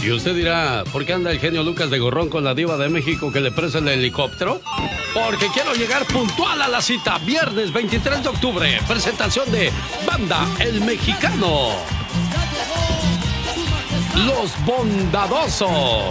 Y usted dirá, ¿por qué anda el genio Lucas de gorrón con la diva de México que le presta el helicóptero? Porque quiero llegar puntual a la cita. Viernes 23 de octubre, presentación de Banda El Mexicano. Los Bondadosos.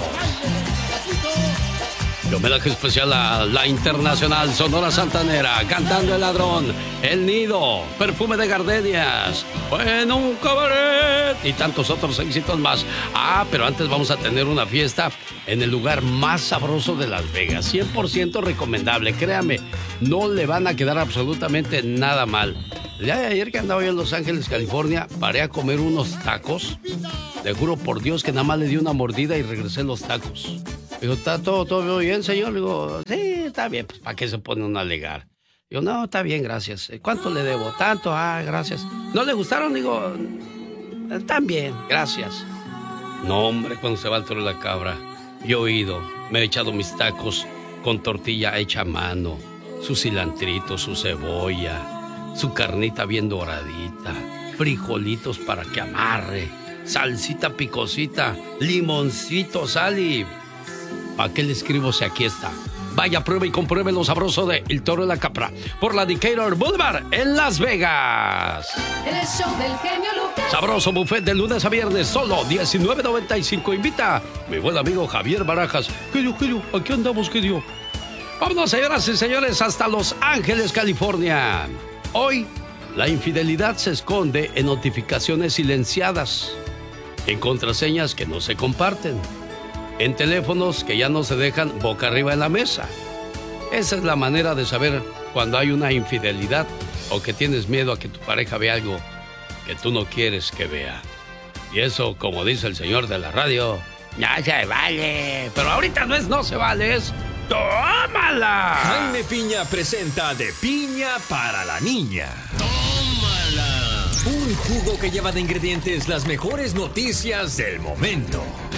Y homenaje especial a la internacional Sonora Santanera, Cantando el Ladrón, El Nido, Perfume de Gardenias, En un Cabaret y tantos otros éxitos más. Pero antes vamos a tener una fiesta en el lugar más sabroso de Las Vegas. 100% recomendable, créame, no le van a quedar absolutamente nada mal. El día de ayer que andaba yo en Los Ángeles, California, paré a comer unos tacos. Le juro por Dios que nada más le di una mordida y regresé los tacos. Digo, ¿está todo bien, señor? Digo, sí, está bien. Pues, ¿para qué se pone uno a alegar? Digo, no, está bien, gracias. ¿Cuánto le debo? Tanto, gracias. ¿No le gustaron? Digo, están bien, gracias. No, hombre, cuando se va al toro de la cabra. Yo he ido, me he echado mis tacos con tortilla hecha a mano, su cilantrito, su cebolla, su carnita bien doradita, frijolitos para que amarre, salsita picosita, limoncito, sal y... ¿Para qué le escribo si aquí está? Vaya, pruebe y compruebe lo sabroso de El Toro de la Capra por la Decatur Boulevard en Las Vegas. El show del genio Lucas. Sabroso buffet de lunes a viernes, solo $19.95. Invita mi buen amigo Javier Barajas. Genio, aquí andamos, genio. Vámonos, señoras y señores, hasta Los Ángeles, California. Hoy, la infidelidad se esconde en notificaciones silenciadas, en contraseñas que no se comparten, en teléfonos que ya no se dejan boca arriba en la mesa. Esa es la manera de saber cuando hay una infidelidad o que tienes miedo a que tu pareja vea algo que tú no quieres que vea. Y eso, como dice el señor de la radio, ya se vale. Pero ahorita no se vale, es ¡tómala! Jaime Piña presenta De Piña para la Niña. ¡Tómala! Un jugo que lleva de ingredientes las mejores noticias del momento.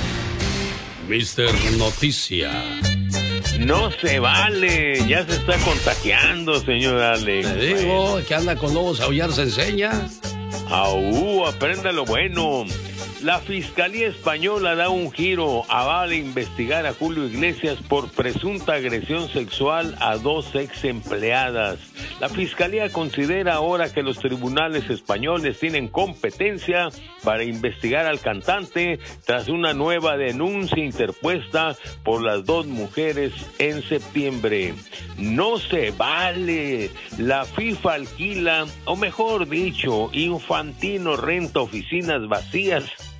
Mister Noticia. No se vale, ya se está contagiando, señor Alex. Te digo, que anda con lobos a aullar se enseña. Aprenda lo bueno. La Fiscalía Española da un giro, avala investigar a Julio Iglesias por presunta agresión sexual a 2 ex empleadas. La Fiscalía considera ahora que los tribunales españoles tienen competencia para investigar al cantante tras una nueva denuncia interpuesta por las 2 mujeres en septiembre. No se vale. La FIFA alquila, o mejor dicho, Infantino renta oficinas vacías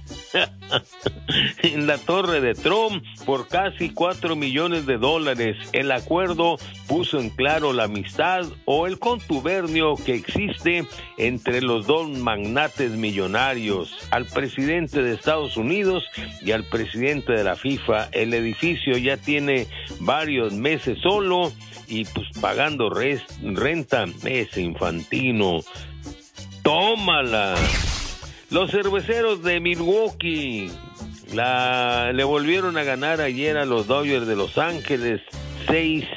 en la Torre de Trump por casi $4 millones. El acuerdo puso en claro la amistad o el contubernio que existe entre los 2 magnates millonarios, al presidente de Estados Unidos y al presidente de la FIFA. El edificio ya tiene varios meses solo y pues pagando renta. Ese Infantino, tómala. Los cerveceros de Milwaukee le volvieron a ganar ayer a los Dodgers de Los Ángeles 6-2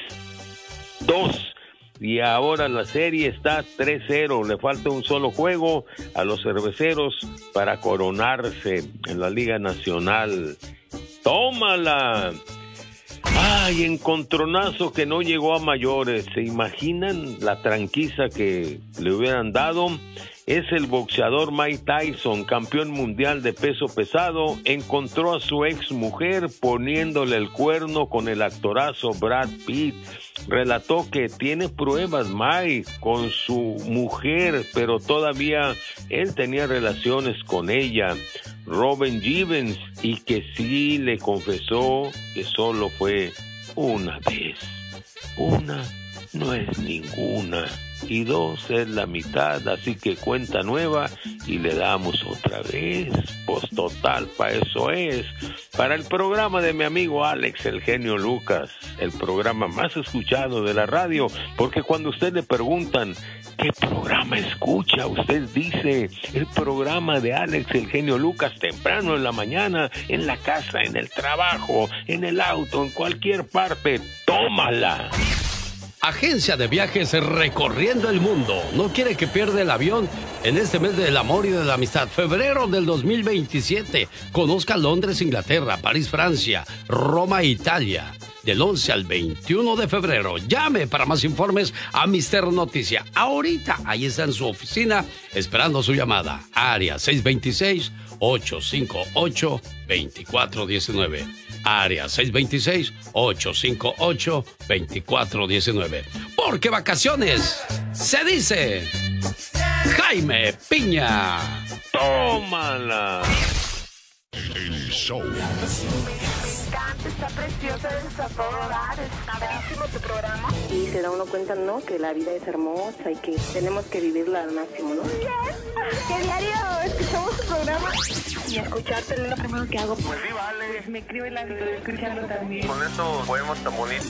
y ahora la serie está 3-0. Le falta un solo juego a los cerveceros para coronarse en la Liga Nacional. ¡Tómala! ¡Ay, encontronazo que no llegó a mayores! ¿Se imaginan la tranquiza que le hubieran dado? Es el boxeador Mike Tyson, campeón mundial de peso pesado, encontró a su ex mujer poniéndole el cuerno con el actorazo Brad Pitt. Relató que tiene pruebas Mike con su mujer, pero todavía él tenía relaciones con ella, Robin Givens, y que sí le confesó que solo fue una vez. Una no es ninguna y 2 es la mitad, así que cuenta nueva y le damos otra vez. Pues total, para eso es. Para el programa de mi amigo Alex, el genio Lucas, el programa más escuchado de la radio, porque cuando usted le preguntan ¿qué programa escucha?, usted dice el programa de Alex, el genio Lucas, temprano en la mañana, en la casa, en el trabajo, en el auto, en cualquier parte. ¡Tómala! agencia de viajes recorriendo el mundo. No quiere que pierda el avión en este mes del amor y de la amistad. Febrero del 2027. Conozca Londres, Inglaterra, París, Francia, Roma, Italia. Del 11 al 21 de febrero. Llame para más informes a Mister Noticia. Ahorita, ahí está en su oficina, esperando su llamada. Área 626-858-2419. Área 626-858-2419. Porque vacaciones se dice Jaime Piña. ¡Tómala! El show. Está preciosa, es a todo dar, está buenísimo tu programa. Y se da uno cuenta, ¿no? Que la vida es hermosa y que tenemos que vivirla al máximo, ¿no? ¿Qué diario escuchamos tu programa? Y escucharte es lo primero que hago. Pues sí, vale. Pues me escribe la vida escuchando también. Con eso podemos tan bonito.